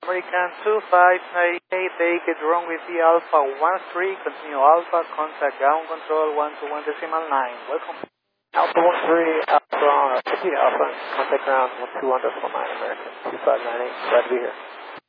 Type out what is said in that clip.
American 2598, take it wrong with the Alpha 13, continue Alpha, contact ground control 121.9. Welcome. Alpha 13, Alpha, Alpha, contact ground 121.9, American 2598, glad to be here.